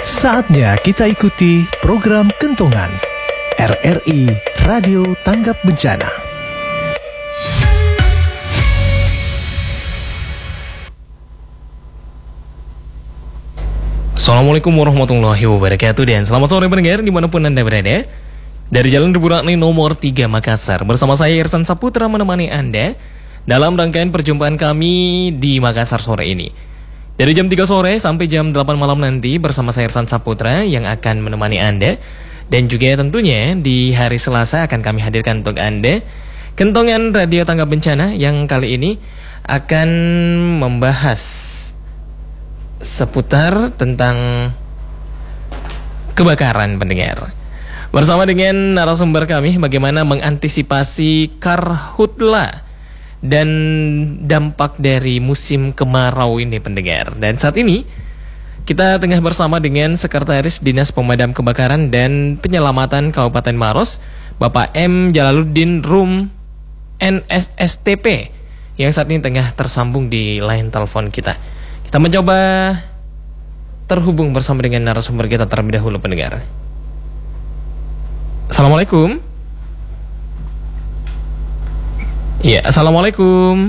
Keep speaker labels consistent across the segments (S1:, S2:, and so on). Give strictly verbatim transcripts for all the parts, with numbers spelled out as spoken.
S1: Saatnya kita ikuti program Kentongan R R I Radio Tanggap Bencana.
S2: Assalamualaikum warahmatullahi wabarakatuh dan selamat sore pendengar dimanapun Anda berada. Dari Jalan Riburakni nomor tiga Makassar, bersama saya Irsan Saputra menemani Anda dalam rangkaian perjumpaan kami di Makassar sore ini. Dari jam tiga sore sampai jam delapan malam nanti bersama saya Irsan Saputra yang akan menemani Anda. Dan juga tentunya di hari Selasa akan kami hadirkan untuk Anda Kentongan Radio Tanggap Bencana yang kali ini akan membahas seputar tentang kebakaran pendengar. Bersama dengan narasumber kami bagaimana mengantisipasi karhutla dan dampak dari musim kemarau ini pendengar. Dan saat ini kita tengah bersama dengan Sekretaris Dinas Pemadam Kebakaran dan Penyelamatan Kabupaten Maros, Bapak M. Jalaluddin Rum N S S T P, yang saat ini tengah tersambung di line telepon kita. Kita mencoba terhubung bersama dengan narasumber kita terlebih dahulu pendengar. Assalamualaikum. Iya, assalamualaikum.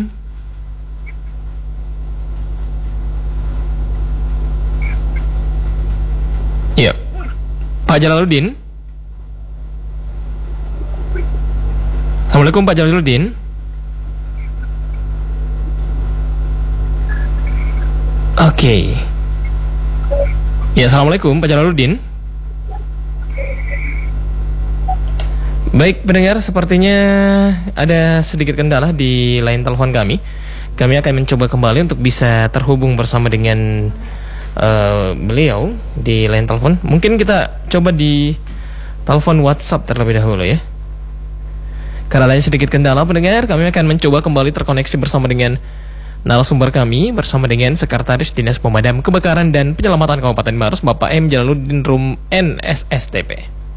S2: Iya, Pak Jalaluddin. Assalamualaikum Pak Jalaluddin. Oke. Okay. Ya, assalamualaikum Pak Jalaluddin. Baik pendengar, sepertinya ada sedikit kendala di line telepon kami. Kami akan mencoba kembali untuk bisa terhubung bersama dengan uh, beliau di line telepon. Mungkin kita coba di telepon WhatsApp terlebih dahulu ya. Karena ada sedikit kendala pendengar, kami akan mencoba kembali terkoneksi bersama dengan narasumber kami, bersama dengan Sekretaris Dinas Pemadam Kebakaran dan Penyelamatan Kabupaten Maros, Bapak M. Jalaluddin Rum N S S T P.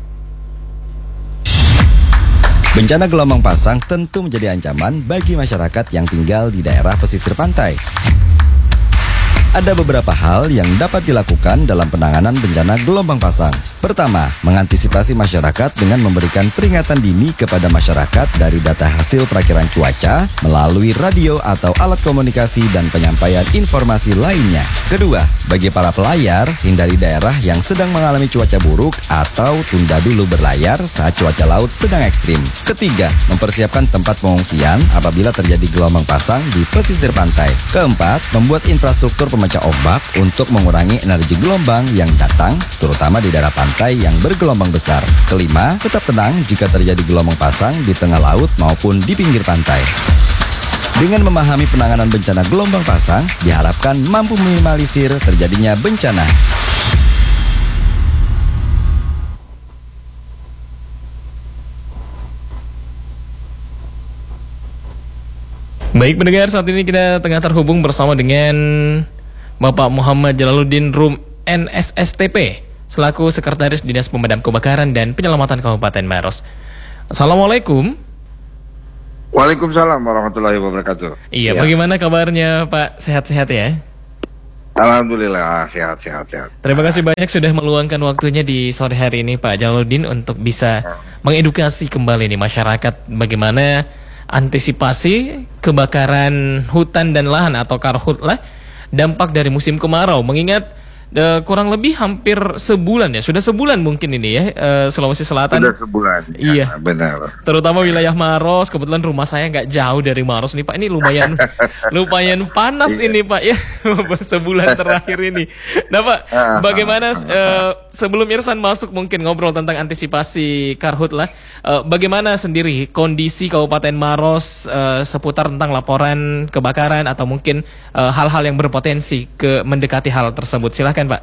S3: Bencana gelombang pasang tentu menjadi ancaman bagi masyarakat yang tinggal di daerah pesisir pantai. Ada beberapa hal yang dapat dilakukan dalam penanganan bencana gelombang pasang. Pertama, mengantisipasi masyarakat dengan memberikan peringatan dini kepada masyarakat dari data hasil perakiraan cuaca melalui radio atau alat komunikasi dan penyampaian informasi lainnya. Kedua, bagi para pelayar, hindari daerah yang sedang mengalami cuaca buruk atau tunda dulu berlayar saat cuaca laut sedang ekstrim. Ketiga, mempersiapkan tempat pengungsian apabila terjadi gelombang pasang di pesisir pantai. Keempat, membuat infrastruktur pemecah ombak untuk mengurangi energi gelombang yang datang, terutama di daerah pantai yang bergelombang besar. Kelima, tetap tenang jika terjadi gelombang pasang di tengah laut maupun di pinggir pantai. Dengan memahami penanganan bencana gelombang pasang, diharapkan mampu meminimalisir terjadinya bencana.
S2: Baik pendengar, saat ini kita tengah terhubung bersama dengan Bapak Muhammad Jalaluddin Rum N S S T P selaku Sekretaris Dinas Pemadam Kebakaran dan Penyelamatan Kabupaten Maros. Assalamualaikum.
S4: Waalaikumsalam warahmatullahi wabarakatuh.
S2: Iya,
S4: ya.
S2: Bagaimana kabarnya Pak? Sehat-sehat ya?
S4: Alhamdulillah sehat sehat sehat.
S2: Terima kasih banyak sudah meluangkan waktunya di sore hari ini Pak Jalaluddin untuk bisa mengedukasi kembali nih masyarakat bagaimana antisipasi kebakaran hutan dan lahan atau karhutlah, dampak dari musim kemarau. Mengingat uh, kurang lebih hampir sebulan ya, sudah sebulan mungkin ini ya, uh, Sulawesi Selatan.
S4: Sudah sebulan.
S2: Iya,
S4: ya, benar.
S2: Terutama wilayah Maros. Kebetulan rumah saya nggak jauh dari Maros nih Pak. Ini lumayan lumayan panas ini Pak ya sebulan terakhir ini. Nah Pak, bagaimana uh, sebelum Irsan masuk mungkin ngobrol tentang antisipasi karhutlah, uh, bagaimana sendiri kondisi Kabupaten Maros uh, seputar tentang laporan kebakaran atau mungkin uh, hal-hal yang berpotensi ke mendekati hal tersebut. Silahkan Pak.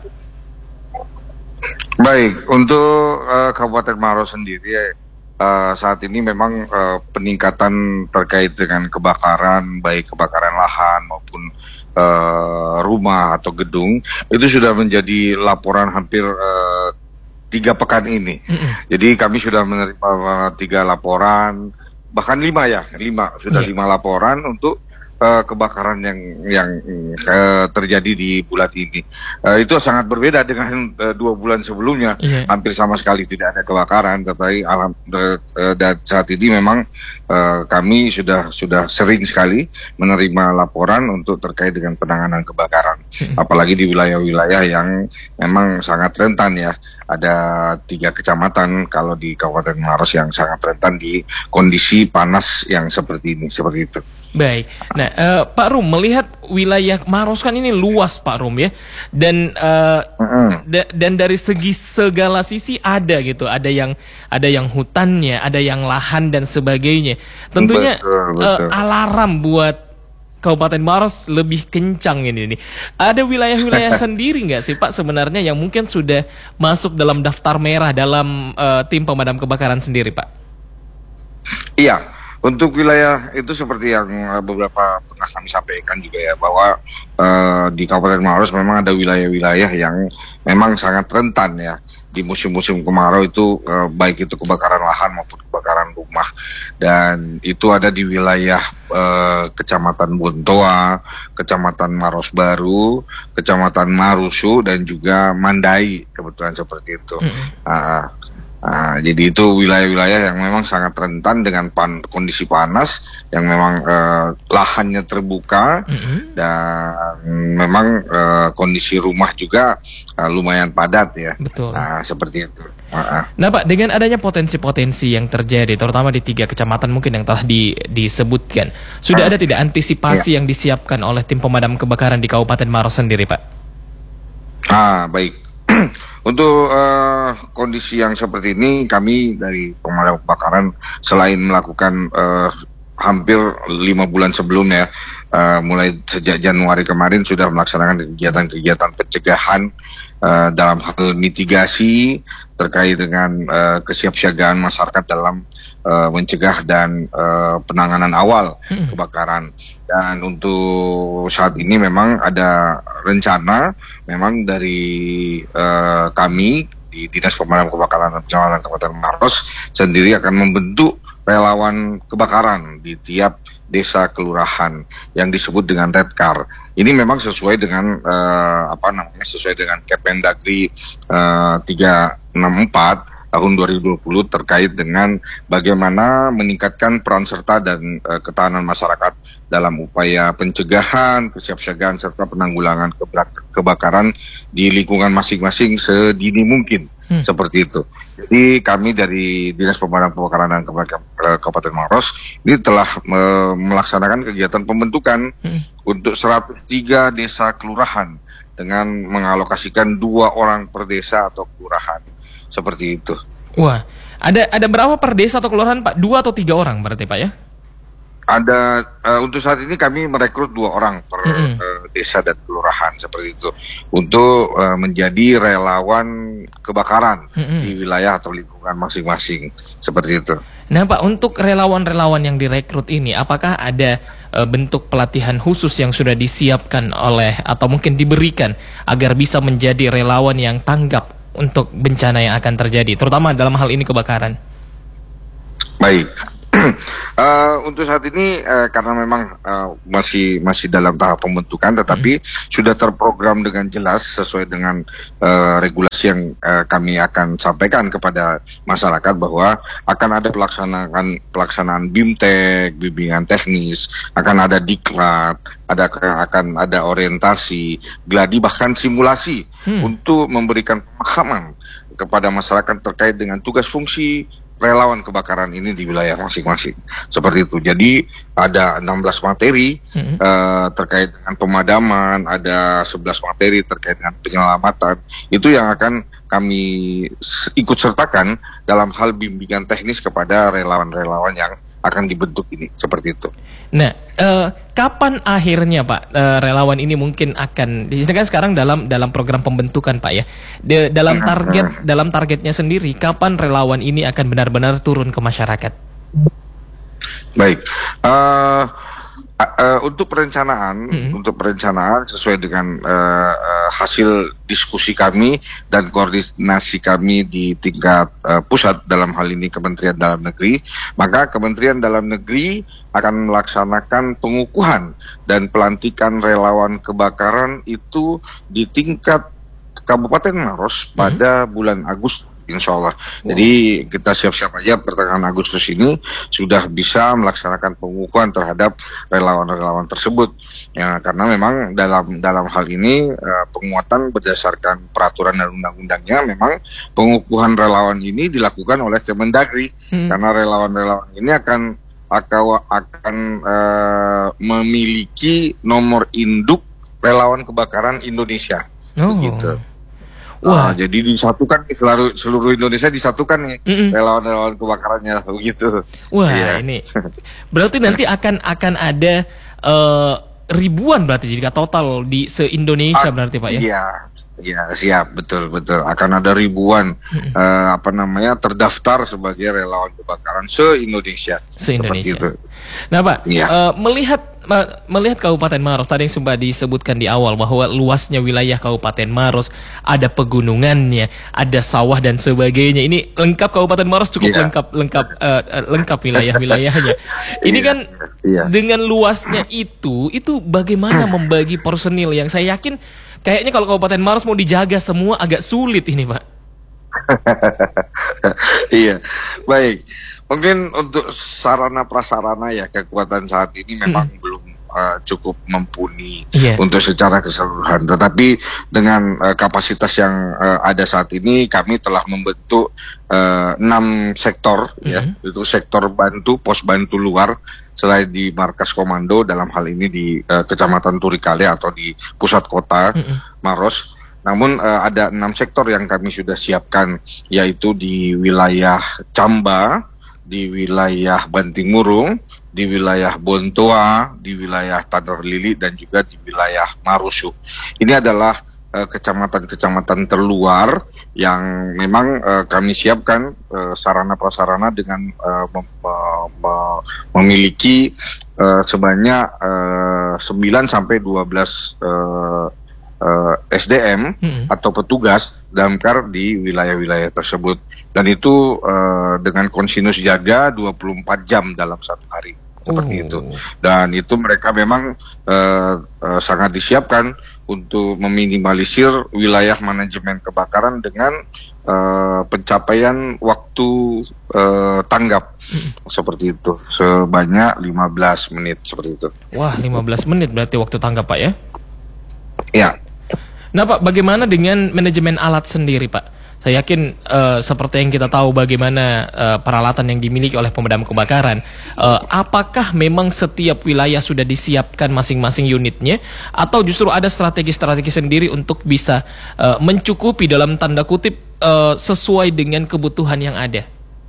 S4: Baik, untuk uh, Kabupaten Maros sendiri uh, saat ini memang uh, peningkatan terkait dengan kebakaran, baik kebakaran lahan maupun uh, rumah atau gedung, itu sudah menjadi laporan hampir uh, tiga pekan ini. Mm-hmm. Jadi kami sudah menerima uh, tiga laporan, bahkan lima ya, lima sudah yeah. lima laporan untuk uh, kebakaran yang yang uh, terjadi di bulan ini. Uh, itu sangat berbeda dengan uh, dua bulan sebelumnya, yeah. hampir sama sekali tidak ada kebakaran. Tetapi alam, uh, uh, dan saat ini memang uh, kami sudah sudah sering sekali menerima laporan untuk terkait dengan penanganan kebakaran, hmm. apalagi di wilayah-wilayah yang memang sangat rentan ya. Ada tiga kecamatan kalau di Kabupaten Maros yang sangat rentan di kondisi panas yang seperti ini, seperti itu.
S2: Baik, nah uh, Pak Rum, melihat wilayah Maros kan ini luas Pak Rum ya, dan uh, mm-hmm. da- dan dari segi segala sisi ada gitu, ada yang ada yang hutannya, ada yang lahan dan sebagainya. Tentunya betul, betul. Uh, alarm buat Kabupaten Maros lebih kencang ini nih. Ada wilayah-wilayah sendiri nggak sih Pak sebenarnya yang mungkin sudah masuk dalam daftar merah dalam uh, tim pemadam kebakaran sendiri Pak?
S4: Iya, untuk wilayah itu seperti yang uh, beberapa pernah kami sampaikan juga ya, bahwa uh, di Kabupaten Maros memang ada wilayah-wilayah yang memang sangat rentan ya. Di musim-musim kemarau itu eh, baik itu kebakaran lahan maupun kebakaran rumah, dan itu ada di wilayah eh, Kecamatan Bontoa, Kecamatan Maros Baru, Kecamatan Marusu, dan juga Mandai, kebetulan seperti itu. Mm-hmm. Nah, nah, jadi itu wilayah-wilayah yang memang sangat rentan dengan pan- kondisi panas, yang memang eh, lahannya terbuka, mm-hmm. dan memang eh, kondisi rumah juga eh, lumayan padat ya.
S2: Betul.
S4: Nah, seperti itu. Uh-uh.
S2: Nah Pak, dengan adanya potensi-potensi yang terjadi, terutama di tiga kecamatan mungkin yang telah di, disebutkan, sudah uh, ada tidak antisipasi iya. yang disiapkan oleh tim pemadam kebakaran di Kabupaten Maros sendiri Pak?
S4: Ah, baik. Untuk uh, kondisi yang seperti ini, kami dari pemadam kebakaran selain melakukan uh, hampir lima bulan sebelumnya, uh, mulai sejak Januari kemarin sudah melaksanakan kegiatan-kegiatan pencegahan uh, dalam hal mitigasi terkait dengan uh, kesiapsiagaan masyarakat dalam uh, mencegah dan uh, penanganan awal hmm. kebakaran. Dan untuk saat ini memang ada rencana memang dari uh, kami di Dinas Pemadam Kebakaran Kecamatan Kabupaten Maros sendiri akan membentuk relawan kebakaran di tiap desa kelurahan yang disebut dengan Red Car. Ini memang sesuai dengan uh, apa namanya sesuai dengan Kependagri uh, tiga enam empat tahun dua ribu dua puluh terkait dengan bagaimana meningkatkan peran serta dan uh, ketahanan masyarakat dalam upaya pencegahan, kesiapsiagaan serta penanggulangan kebakaran di lingkungan masing-masing sedini mungkin. Hmm. Seperti itu. Jadi kami dari Dinas Pemadam Kebakaran dan Kabupaten Maros ini telah me- melaksanakan kegiatan pembentukan hmm. untuk seratus tiga desa kelurahan dengan mengalokasikan dua orang per desa atau kelurahan. Seperti itu.
S2: Wah, ada ada berapa per desa atau kelurahan Pak? Dua atau tiga orang berarti Pak ya?
S4: Ada uh, untuk saat ini kami merekrut dua orang per mm-hmm. uh, desa dan kelurahan seperti itu untuk uh, menjadi relawan kebakaran mm-hmm. di wilayah atau lingkungan masing-masing seperti itu.
S2: Nah Pak, untuk relawan-relawan yang direkrut ini, apakah ada uh, bentuk pelatihan khusus yang sudah disiapkan oleh atau mungkin diberikan agar bisa menjadi relawan yang tanggap untuk bencana yang akan terjadi, terutama dalam hal ini kebakaran?
S4: Baik. Uh, untuk saat ini uh, karena memang uh, masih masih dalam tahap pembentukan, tetapi hmm. sudah terprogram dengan jelas sesuai dengan uh, regulasi yang uh, kami akan sampaikan kepada masyarakat bahwa akan ada pelaksanaan pelaksanaan BIMTEK, bimbingan teknis, akan ada diklat, ada akan ada orientasi, gladi, bahkan simulasi hmm. untuk memberikan pemahaman kepada masyarakat terkait dengan tugas fungsi relawan kebakaran ini di wilayah masing-masing. Seperti itu. Jadi ada enam belas materi mm-hmm. uh, terkait dengan pemadaman, ada sebelas materi terkait dengan penyelamatan. Itu yang akan kami ikut sertakan dalam hal bimbingan teknis kepada relawan-relawan yang akan dibentuk ini. Seperti itu.
S2: Nah, uh, kapan akhirnya Pak uh, relawan ini mungkin akan, di sini kan sekarang dalam dalam program pembentukan Pak ya, de, dalam target dalam targetnya sendiri, kapan relawan ini akan benar-benar turun ke masyarakat?
S4: Baik, uh, Uh, untuk perencanaan, hmm. untuk perencanaan sesuai dengan uh, uh, hasil diskusi kami dan koordinasi kami di tingkat uh, pusat, dalam hal ini Kementerian Dalam Negeri, maka Kementerian Dalam Negeri akan melaksanakan pengukuhan dan pelantikan relawan kebakaran itu di tingkat Kabupaten Maros pada hmm. bulan Agustus. Insya Allah. Wow. Jadi kita siap-siap aja pertengahan Agustus ini sudah bisa melaksanakan pengukuhan terhadap relawan-relawan tersebut. Ya, karena memang dalam dalam hal ini uh, penguatan berdasarkan peraturan dan undang-undangnya, memang pengukuhan relawan ini dilakukan oleh Kemendagri, hmm. karena relawan-relawan ini akan akan, akan uh, memiliki nomor induk relawan kebakaran Indonesia. Oh. Begitu. Wah, uh, jadi disatukan seluruh seluruh Indonesia disatukan nih mm-mm. relawan-relawan kebakarannya begitu.
S2: Wah, yeah. Ini berarti nanti akan akan ada uh, ribuan berarti jika total di se-Indonesia uh, berarti Pak ya?
S4: Iya. Ya, siap, betul betul. Akan ada ribuan hmm. uh, apa namanya terdaftar sebagai relawan kebakaran se-Indonesia.
S2: Se-Indonesia. Nah, Pak, ya. uh, melihat uh, melihat Kabupaten Maros tadi yang sudah disebutkan di awal bahwa luasnya wilayah Kabupaten Maros, ada pegunungannya, ada sawah dan sebagainya. Ini lengkap Kabupaten Maros, cukup ya. lengkap lengkap uh, uh, lengkap wilayah-wilayahnya. Ini kan ya. dengan luasnya itu, itu bagaimana membagi personil yang saya yakin kayaknya kalau Kabupaten Maros mau dijaga semua agak sulit ini, Pak.
S4: Iya, baik. Mungkin untuk sarana prasarana ya kekuatan saat ini memang hmm. belum uh, cukup mumpuni yeah. untuk secara keseluruhan. Tetapi dengan uh, kapasitas yang uh, ada saat ini, kami telah membentuk uh, enam sektor, hmm. ya, itu sektor bantu, pos bantu luar. Selain di markas komando, dalam hal ini di uh, Kecamatan Turikale atau di pusat kota mm-hmm. Maros. Namun uh, ada enam sektor yang kami sudah siapkan, yaitu di wilayah Camba, di wilayah Bantimurung, di wilayah Bontoa, di wilayah Tanah Lili, dan juga di wilayah Marusu. Ini adalah uh, kecamatan-kecamatan terluar yang memang uh, kami siapkan uh, sarana prasarana dengan uh, mem- mem- memiliki uh, sebanyak uh, sembilan sampai dua belas uh, uh, S D M hmm. atau petugas damkar di wilayah-wilayah tersebut, dan itu uh, dengan konsinus jaga dua puluh empat jam dalam satu hari. Seperti oh. itu. Dan itu mereka memang uh, uh, sangat disiapkan untuk meminimalisir wilayah manajemen kebakaran dengan uh, pencapaian waktu uh, tanggap hmm. seperti itu sebanyak lima belas menit seperti itu.
S2: Wah, lima belas menit berarti waktu tanggap, Pak ya?
S4: Ya.
S2: Nah, Pak, bagaimana dengan manajemen alat sendiri, Pak? Saya yakin uh, seperti yang kita tahu bagaimana uh, peralatan yang dimiliki oleh pemadam kebakaran. Uh, apakah memang setiap wilayah sudah disiapkan masing-masing unitnya, atau justru ada strategi-strategi sendiri untuk bisa uh, mencukupi dalam tanda kutip uh, sesuai dengan kebutuhan yang ada?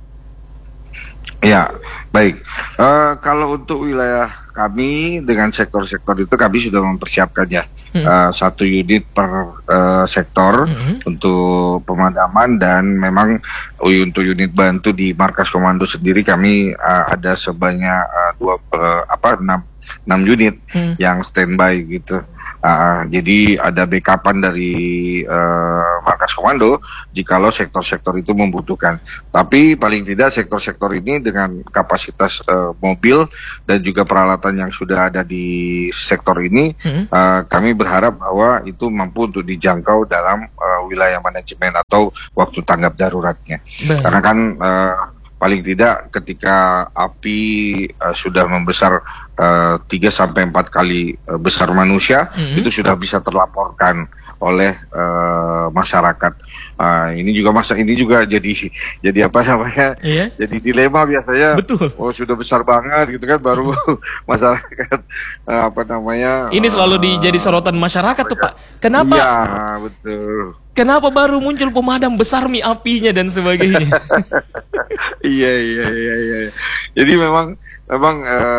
S4: Ya, baik. Uh, kalau untuk wilayah kami dengan sektor-sektor itu kami sudah mempersiapkannya hmm. uh, satu unit per uh, sektor hmm. untuk pemadaman, dan memang untuk unit bantu di markas komando sendiri kami uh, ada sebanyak uh, dua uh, apa enam enam unit hmm. yang standby gitu. Uh, jadi ada backupan dari uh, markas komando jikalau sektor-sektor itu membutuhkan. Tapi paling tidak sektor-sektor ini dengan kapasitas uh, mobil dan juga peralatan yang sudah ada di sektor ini, hmm. uh, kami berharap bahwa itu mampu untuk dijangkau dalam uh, wilayah manajemen atau waktu tanggap daruratnya. Baik. Karena kan uh, paling tidak ketika api uh, sudah membesar uh, tiga sampai empat kali uh, besar manusia, mm-hmm. itu sudah bisa terlaporkan oleh uh, masyarakat. Uh, ini juga masa ini juga jadi jadi apa namanya? Iya? Jadi dilema biasanya. Betul. Oh, sudah besar banget gitu kan, baru masyarakat uh, apa namanya?
S2: Ini selalu uh, di, jadi sorotan masyarakat tuh, Pak. Kenapa?
S4: Iya, betul.
S2: Kenapa baru muncul pemadam, besar mi apinya dan sebagainya?
S4: Iya iya iya iya. Jadi memang memang uh,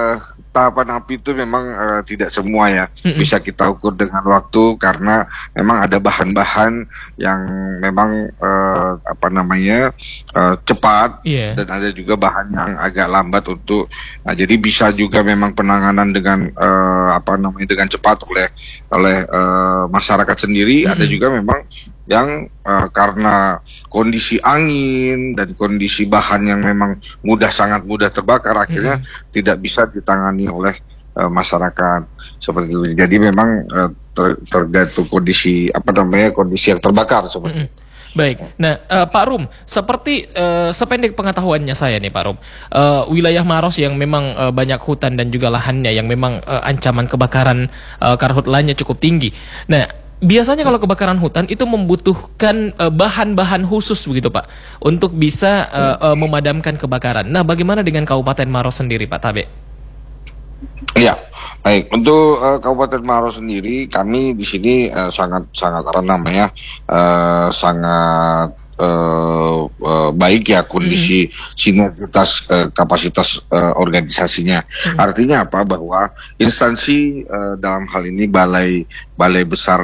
S4: tahapan api itu memang uh, tidak semua ya
S2: Mm-mm.
S4: bisa kita ukur dengan waktu, karena memang ada bahan-bahan yang memang uh, apa namanya uh, cepat,
S2: Iya.
S4: dan ada juga bahan yang agak lambat untuk, nah, jadi bisa juga memang penanganan dengan uh, apa namanya dengan cepat oleh oleh uh, masyarakat sendiri.
S2: Mm-mm.
S4: Ada juga memang yang uh, karena kondisi angin dan kondisi bahan yang memang mudah sangat mudah terbakar, akhirnya
S2: Mm-mm.
S4: tidak bisa ditangani oleh uh, masyarakat seperti itu. Jadi memang uh, ter- tergantung kondisi apa namanya kondisi yang terbakar seperti
S2: Mm-mm.
S4: itu.
S2: Baik, nah eh, Pak Rum, seperti eh, sependek pengetahuannya saya nih Pak Rum, eh, wilayah Maros yang memang eh, banyak hutan dan juga lahannya yang memang eh, ancaman kebakaran eh, karhutlanya cukup tinggi. Nah, biasanya kalau kebakaran hutan itu membutuhkan eh, bahan-bahan khusus begitu Pak, untuk bisa eh, eh, memadamkan kebakaran. Nah, bagaimana dengan Kabupaten Maros sendiri Pak Tabe?
S4: Ya, baik. Untuk uh, Kabupaten Maros sendiri, kami di sini uh, sangat sangat apa namanya uh, sangat uh, uh, baik ya kondisi mm-hmm. sinergitas uh, kapasitas uh, organisasinya. Mm-hmm. Artinya apa? Bahwa instansi uh, dalam hal ini balai balai besar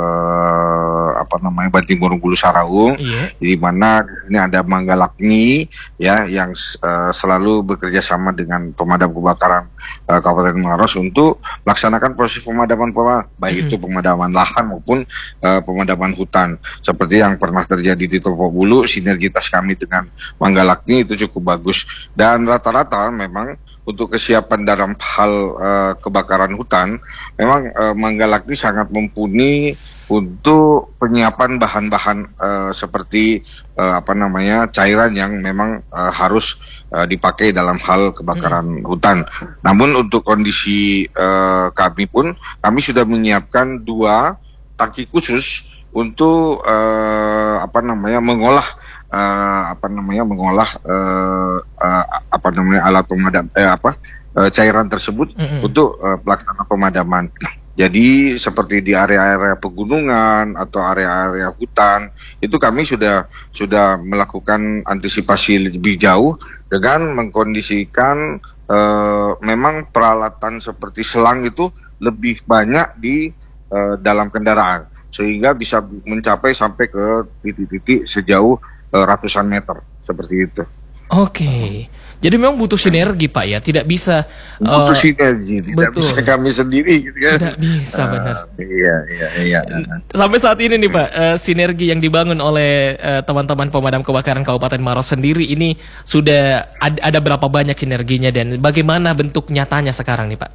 S4: uh, apa namanya Banting Borobudur Saraung, yeah. di mana ini ada Manggalakni ya yang uh, selalu bekerja sama dengan pemadam kebakaran uh, Kabupaten Maros untuk melaksanakan proses pemadaman pemadaman baik mm-hmm. itu pemadaman lahan maupun uh, pemadaman hutan. Seperti yang pernah terjadi di Topo Bulu, sinergitas kami dengan Manggalakni itu cukup bagus, dan rata-rata memang untuk kesiapan dalam hal uh, kebakaran hutan memang uh, Manggalakni sangat mumpuni untuk penyiapan bahan-bahan uh, seperti uh, apa namanya cairan yang memang uh, harus uh, dipakai dalam hal kebakaran hmm. hutan. Namun untuk kondisi uh, kami pun kami sudah menyiapkan dua tangki khusus untuk uh, apa namanya mengolah uh, apa namanya mengolah uh, uh, apa namanya alat pemadam eh, apa uh, cairan tersebut hmm. untuk uh, pelaksanaan pemadaman. Jadi seperti di area-area pegunungan atau area-area hutan itu kami sudah sudah melakukan antisipasi lebih jauh dengan mengkondisikan uh, memang peralatan seperti selang itu lebih banyak di uh, dalam kendaraan sehingga bisa mencapai sampai ke titik-titik sejauh uh, ratusan meter seperti itu.
S2: Oke, jadi memang butuh sinergi Pak ya, tidak bisa
S4: butuh
S2: uh,
S4: sinergi, tidak
S2: betul.
S4: bisa kami sendiri gitu kan.
S2: Tidak bisa uh, benar.
S4: Iya, iya, iya.
S2: Sampai saat ini nih Pak, uh, sinergi yang dibangun oleh uh, teman-teman pemadam kebakaran Kabupaten Maros sendiri ini sudah ada, ada berapa banyak sinerginya dan bagaimana bentuk nyatanya sekarang nih Pak?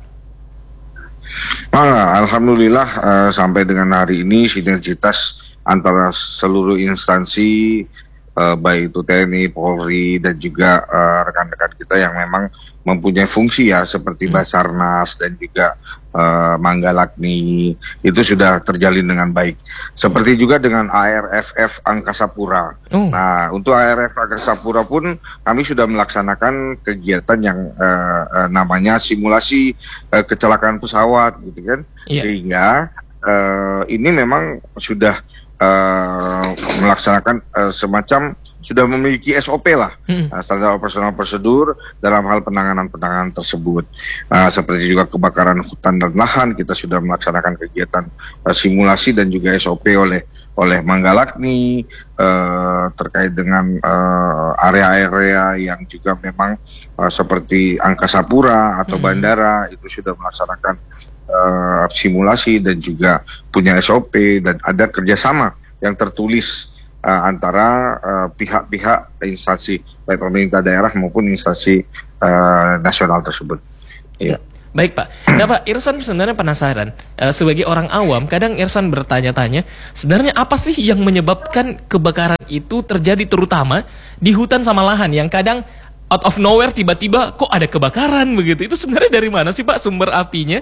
S4: Ah, Alhamdulillah uh, sampai dengan hari ini sinergitas antara seluruh instansi Uh, baik itu T N I, Polri, dan juga uh, rekan-rekan kita yang memang mempunyai fungsi ya seperti hmm. Basarnas dan juga uh, Manggalakni itu sudah terjalin dengan baik. Seperti juga dengan A R F F Angkasa Pura. Oh. Nah, untuk A R F Angkasa Pura pun kami sudah melaksanakan kegiatan yang uh, uh, namanya simulasi uh, kecelakaan pesawat gitu kan. Yeah. Sehingga uh, ini memang sudah Uh, melaksanakan uh, semacam sudah memiliki S O P lah, hmm. uh, standar operasional prosedur dalam hal penanganan-penanganan tersebut. Uh, seperti juga kebakaran hutan dan lahan, kita sudah melaksanakan kegiatan uh, simulasi dan juga S O P oleh oleh Manggalakni uh, terkait dengan uh, area-area yang juga memang uh, seperti Angkasa Pura atau hmm. bandara itu sudah melaksanakan Uh, simulasi dan juga punya S O P, dan ada kerjasama yang tertulis uh, antara uh, pihak-pihak instansi baik pemerintah daerah maupun instansi uh, nasional tersebut.
S2: Ya. Baik Pak. Nah Pak, Irsan sebenarnya penasaran. Uh, sebagai orang awam, kadang Irsan bertanya-tanya, sebenarnya apa sih yang menyebabkan kebakaran itu terjadi terutama di hutan sama lahan yang kadang out of nowhere tiba-tiba kok ada kebakaran begitu? Itu sebenarnya dari mana sih Pak sumber apinya?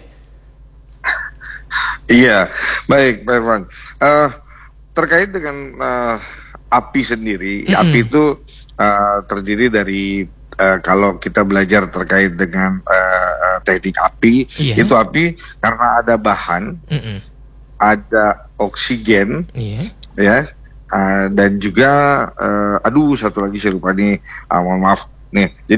S4: Iya, baik, Pak Irfan. Uh, terkait dengan uh, api sendiri, mm-hmm. api itu uh, terdiri dari uh, kalau kita belajar terkait dengan uh, uh, teknik api, yeah. itu api karena ada bahan, mm-hmm. ada oksigen, yeah. ya, uh, dan juga, uh, aduh satu lagi saya lupa nih, uh, mohon maaf, nih. Jadi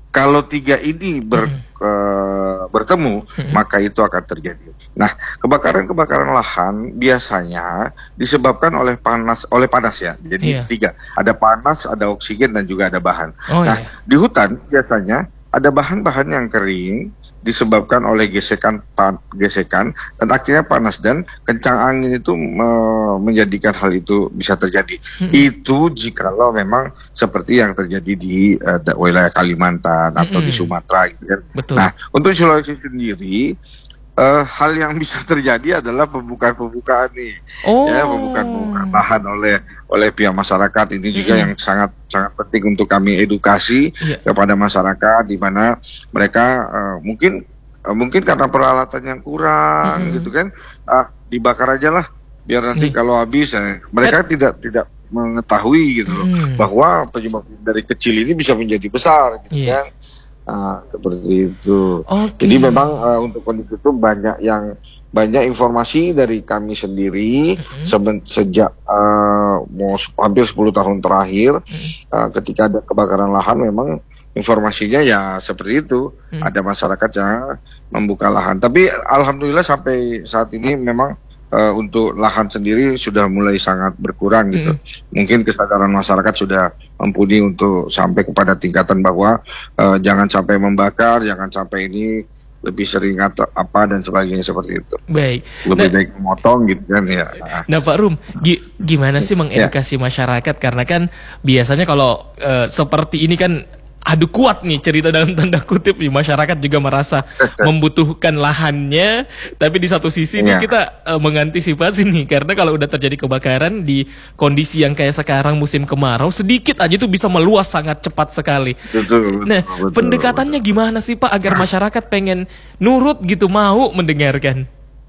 S4: kalau tiga ini ber,
S2: Hmm.
S4: eh, bertemu,
S2: Hmm.
S4: maka itu akan terjadi. Nah, kebakaran-kebakaran lahan biasanya disebabkan oleh panas, oleh panas ya. Jadi
S2: Iya.
S4: tiga, ada panas, ada oksigen, dan juga ada bahan.
S2: Oh
S4: Nah,
S2: iya.
S4: di hutan biasanya ada bahan-bahan yang kering disebabkan oleh gesekan pa- gesekan dan akhirnya panas, dan kencang angin itu me- menjadikan hal itu bisa terjadi.
S2: Mm-mm.
S4: Itu jikalau memang seperti yang terjadi di eh, da- wilayah Kalimantan atau di
S2: Mm-mm.
S4: Sumatera gitu kan.
S2: Betul.
S4: Nah, untuk Sulawesi sendiri eh, hal yang bisa terjadi adalah pembukaan-pembukaan nih.
S2: Oh.
S4: Ya, pembukaan-pembukaan lahan oleh oleh pihak masyarakat. Ini juga
S2: Mm-mm.
S4: yang sangat sangat penting untuk kami edukasi
S2: Iya.
S4: kepada masyarakat, di mana mereka eh, mungkin eh, mungkin karena peralatan yang kurang
S2: Mm-mm.
S4: gitu kan, ah dibakar aja lah biar nanti
S2: Nih.
S4: kalau habis. eh, mereka tidak tidak mengetahui gitu loh,
S2: Mm.
S4: bahwa penyebab dari kecil ini bisa menjadi besar gitu
S2: Iya.
S4: kan. Ah, seperti itu.
S2: Oke.
S4: Jadi memang eh, untuk kondisi itu banyak yang banyak informasi dari kami sendiri
S2: Mm-mm.
S4: seben- sejak eh, mau se- hampir sepuluh tahun terakhir.
S2: Mm-mm.
S4: eh, ketika ada kebakaran lahan memang informasinya ya seperti itu.
S2: Mm.
S4: Ada masyarakat yang membuka lahan. Tapi alhamdulillah sampai saat ini memang eh, untuk lahan sendiri sudah mulai sangat berkurang gitu. Mungkin kesadaran masyarakat sudah mumpuni untuk sampai kepada tingkatan bahwa eh, jangan sampai membakar, jangan sampai ini lebih sering atau apa dan sebagainya seperti itu.
S2: Baik.
S4: Lebih
S2: Nah,
S4: baik memotong gitu kan ya. Nah,
S2: Nah Pak Rum, gi- gimana sih mengedukasi masyarakat? Karena kan biasanya kalau eh, seperti ini kan adu kuat nih cerita dalam tanda kutip nih, masyarakat juga merasa membutuhkan lahannya, tapi di satu sisi nih
S4: Iya.
S2: kita eh, mengantisipasi nih, karena kalau udah terjadi kebakaran di kondisi yang kayak sekarang musim kemarau, sedikit aja itu bisa meluas sangat cepat sekali.
S4: betul, betul,
S2: Nah,
S4: betul,
S2: pendekatannya gimana sih Pak agar masyarakat pengen nurut gitu, mau mendengarkan?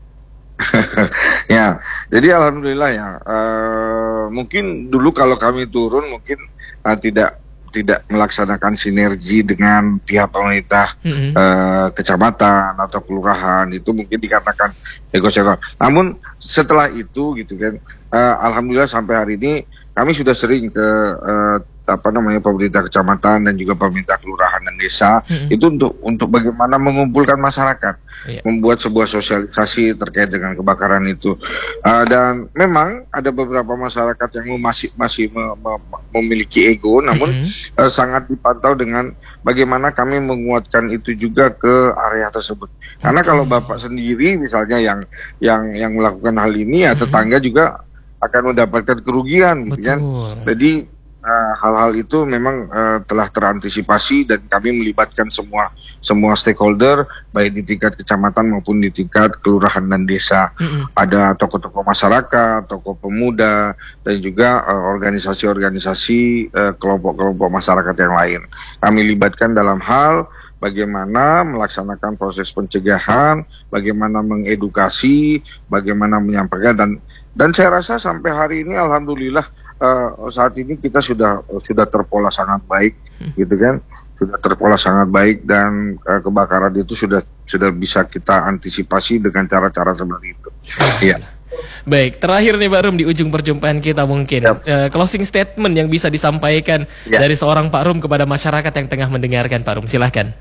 S4: Ya, jadi alhamdulillah ya. eh, mungkin dulu kalau kami turun mungkin eh, tidak tidak melaksanakan sinergi dengan pihak pemerintah
S2: Mm-mm.
S4: eh, kecamatan atau kelurahan, itu mungkin dikatakan ego-ego. Namun setelah itu gitu kan, eh, alhamdulillah sampai hari ini kami sudah sering ke eh, apa namanya pemerintah kecamatan dan juga pemerintah kelurahan dan desa.
S2: Mm-mm.
S4: Itu untuk untuk bagaimana mengumpulkan masyarakat,
S2: Iya.
S4: membuat sebuah sosialisasi terkait dengan kebakaran itu. Uh, dan memang ada beberapa masyarakat yang masih masih me- me- memiliki ego, namun
S2: Mm-mm.
S4: uh, sangat dipantau dengan bagaimana kami menguatkan itu juga ke area tersebut. Karena
S2: Oke.
S4: kalau Bapak sendiri misalnya yang yang yang melakukan hal ini, ya tetangga juga akan mendapatkan kerugian gitu kan.
S2: Betul.
S4: Jadi uh, hal-hal itu memang uh, telah terantisipasi dan kami melibatkan semua semua stakeholder baik di tingkat kecamatan maupun di tingkat kelurahan dan desa.
S2: Mm-mm.
S4: Ada tokoh-tokoh masyarakat, tokoh pemuda, dan juga uh, organisasi-organisasi uh, kelompok-kelompok masyarakat yang lain. Kami libatkan dalam hal bagaimana melaksanakan proses pencegahan, bagaimana mengedukasi, bagaimana menyampaikan, dan dan saya rasa sampai hari ini alhamdulillah uh, saat ini kita sudah sudah terpola sangat baik, gitu kan, sudah terpola sangat baik, dan uh, kebakaran itu sudah sudah bisa kita antisipasi dengan cara-cara seperti itu. Iya.
S2: Baik, terakhir nih Pak Rum di ujung perjumpaan kita mungkin
S4: Yap.
S2: eh, closing statement yang bisa disampaikan
S4: Ya.
S2: dari seorang Pak Rum kepada masyarakat yang tengah mendengarkan, Pak Rum, silahkan.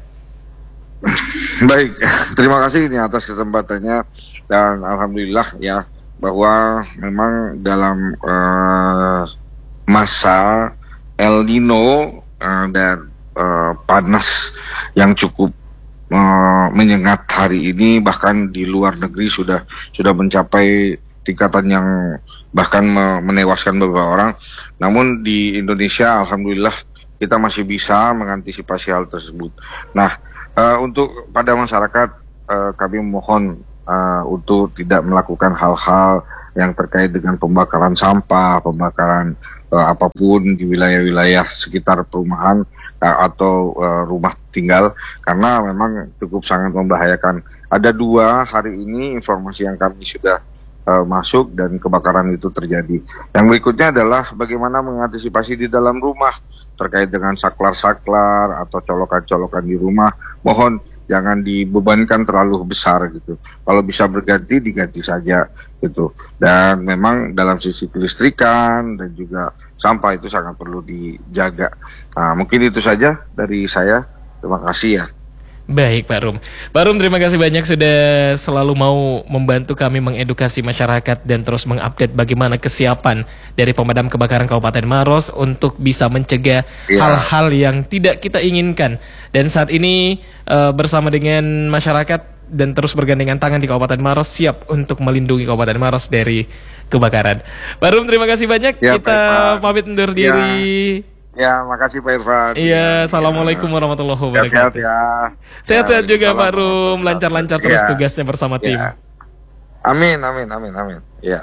S4: Baik, terima kasih ini atas kesempatannya, dan alhamdulillah ya bahwa memang dalam eh, masa El Nino eh, dan eh, panas yang cukup eh, menyengat hari ini, bahkan di luar negeri sudah sudah mencapai tingkatan yang bahkan me- menewaskan beberapa orang. Namun di Indonesia alhamdulillah kita masih bisa mengantisipasi hal tersebut. Nah, eh, untuk pada masyarakat eh, kami mohon eh, untuk tidak melakukan hal-hal yang terkait dengan pembakaran sampah, pembakaran eh, apapun di wilayah-wilayah sekitar perumahan eh, atau eh, rumah tinggal, karena memang cukup sangat membahayakan. Ada dua hari ini informasi yang kami sudah eh, masuk dan kebakaran itu terjadi. Yang berikutnya adalah bagaimana mengantisipasi di dalam rumah terkait dengan saklar-saklar atau colokan-colokan di rumah. Mohon jangan dibebankan terlalu besar gitu. Kalau bisa berganti, diganti saja gitu. Dan memang dalam sisi kelistrikan dan juga sampah itu sangat perlu dijaga. Nah, mungkin itu saja dari saya. Terima kasih ya.
S2: Baik Pak Rum. Pak Rum, terima kasih banyak sudah selalu mau membantu kami mengedukasi masyarakat dan terus mengupdate bagaimana kesiapan dari pemadam kebakaran Kabupaten Maros untuk bisa mencegah
S4: Ya.
S2: hal-hal yang tidak kita inginkan. Dan saat ini uh, bersama dengan masyarakat dan terus bergandengan tangan di Kabupaten Maros siap untuk melindungi Kabupaten Maros dari kebakaran. Pak Rum, terima kasih banyak.
S4: Ya,
S2: Kita
S4: baik, Pak.
S2: pamit undur
S4: Ya.
S2: diri.
S4: Ya, makasih Pak Irfan.
S2: Iya,
S4: Ya,
S2: assalamualaikum warahmatullahi
S4: Sehat-sehat
S2: wabarakatuh.
S4: ya.
S2: Sehat-sehat
S4: Ya,
S2: juga Pak
S4: waalaikumsalam
S2: Rum,
S4: warahmatullahi
S2: lancar-lancar terus
S4: wabarakatuh.
S2: tugasnya bersama
S4: Ya.
S2: tim.
S4: Amin, amin, amin, amin. Ya.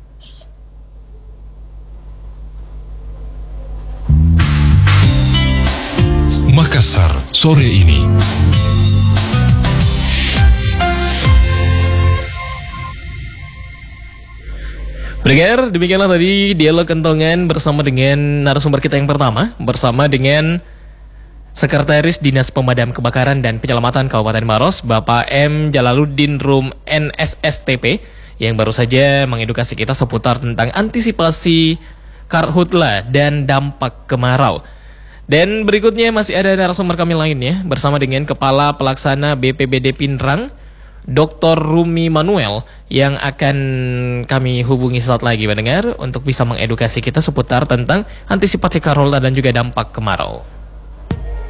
S5: Makassar sore ini.
S2: Pendengar, demikianlah tadi dialog kentongan bersama dengan narasumber kita yang pertama, bersama dengan Sekretaris Dinas Pemadam Kebakaran dan Penyelamatan Kabupaten Maros, Bapak M. Jalaluddin Rum N S S T P, yang baru saja mengedukasi kita seputar tentang antisipasi karhutla dan dampak kemarau. Dan berikutnya masih ada narasumber kami lainnya, bersama dengan Kepala Pelaksana B P B D Pindrang, Doktor Rumi Manuel, yang akan kami hubungi saat lagi pendengar untuk bisa mengedukasi kita seputar tentang antisipasi karhutla dan juga dampak kemarau.